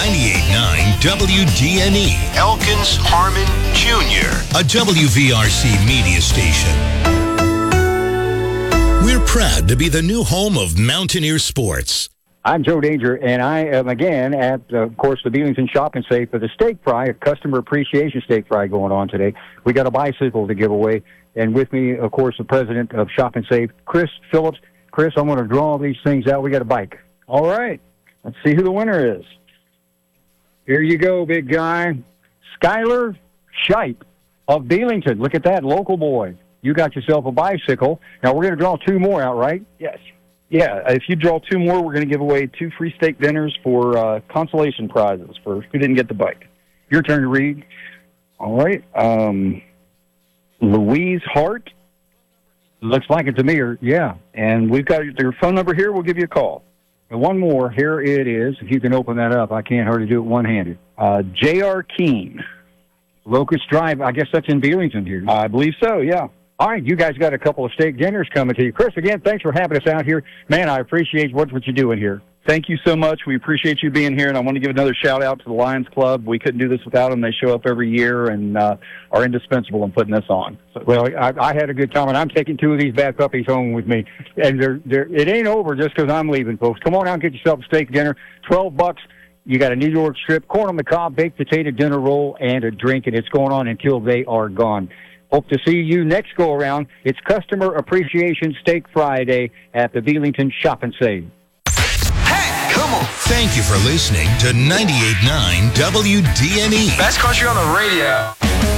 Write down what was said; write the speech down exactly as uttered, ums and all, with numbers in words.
ninety-eight point nine W D N E, Elkins Harmon Junior, a W V R C media station. We're proud to be the new home of Mountaineer Sports. I'm Joe Danger, and I am again at, uh, of course, the Belington Shop and Save for the steak fry, a customer appreciation steak fry going on today. We got a bicycle to give away, and with me, of course, the president of Shop and Save, Chris Phillips. Chris, I'm going to draw these things out. We got a bike. All right. Let's see who the winner is. Here you go, big guy. Skylar Shipe of Belington. Look at that, local boy. You got yourself a bicycle. Now, we're going to draw two more out, right? Yes. Yeah, if you draw two more, we're going to give away two free steak dinners for uh, consolation prizes for who didn't get the bike. Your turn to read. All right. Um, Louise Hart. Looks like it to me. Or, yeah. And we've got your phone number here. We'll give you a call. And one more. Here it is. If you can open that up. I can't hardly do it one-handed. Uh, J R Keene. Locust Drive. I guess that's in Belington here. I believe so, yeah. All right, you guys got a couple of steak dinners coming to you. Chris, again, thanks for having us out here. Man, I appreciate what, what you're doing here. Thank you so much. We appreciate you being here, and I want to give another shout-out to the Lions Club. We couldn't do this without them. They show up every year and uh, are indispensable in putting this on. So, well, I, I had a good time, and I'm taking two of these bad puppies home with me. And they're, they're, it ain't over just because I'm leaving, folks. Come on out and get yourself a steak dinner. twelve bucks. You got a New York strip, corn on the cob, baked potato dinner roll, and a drink, and it's going on until they are gone. Hope to see you next go-around. It's Customer Appreciation Steak Friday at the Belington Shop and Save. Hey, come on. Thank you for listening to ninety-eight point nine W D N E. Best country on the radio.